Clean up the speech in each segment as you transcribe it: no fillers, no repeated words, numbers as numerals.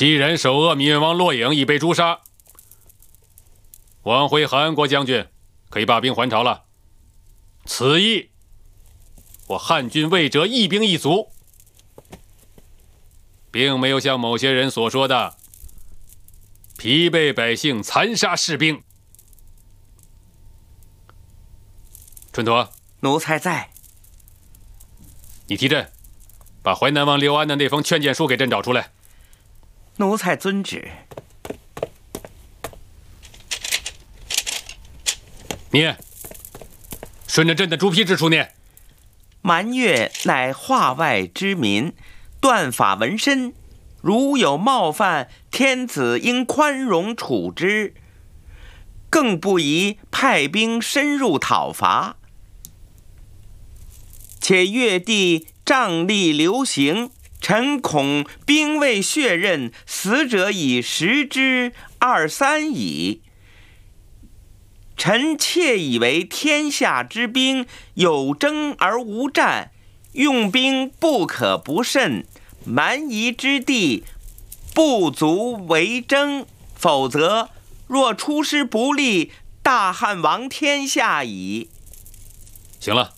既然首恶闵王骆颖已被诛杀，王辉、韩国将军可以罢兵还朝了。此役，我汉军魏者一兵一卒，并没有像某些人所说的疲惫百姓、残杀士兵。春陀， 奴才在。 你替朕把淮南王刘安的那封劝谏书给朕找出来。 奴才遵旨。 念，顺着朕的朱批之处念。 蛮越乃化外之民，断法纹身，如有冒犯，天子应宽容处之，更不宜派兵深入讨伐。且越地瘴疠流行，臣恐兵未血刃，死者已10之2、3矣。臣窃以为天下之兵有征而无战，用兵不可不慎，蛮夷之地不足为争，否则若出师不利，大汉亡天下矣。 行了，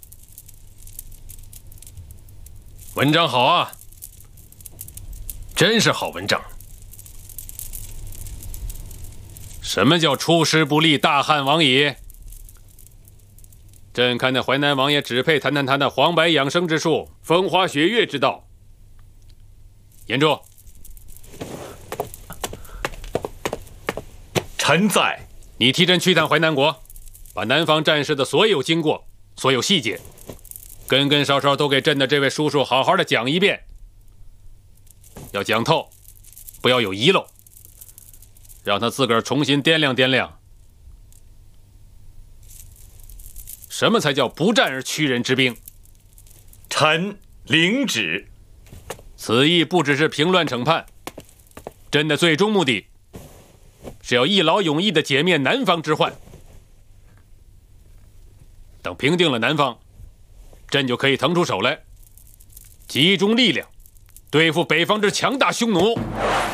文章好啊，真是好文章。什么叫出师不利，大汉亡矣？朕看那淮南王爷只配谈谈他那黄白养生之术、风花雪月之道。严柱， 臣在。 你替朕去趟淮南国，把南方战事的所有经过、所有细节，根根梢梢都给朕的这位叔叔好好的讲一遍。要讲透，不要有遗漏。让他自个儿重新掂量掂量，什么才叫不战而屈人之兵？ 臣领旨。 此役不只是平乱惩叛，朕的最终目的是要一劳永逸地解灭南方之患。等平定了南方，朕就可以腾出手来，集中力量对付北方之强大匈奴。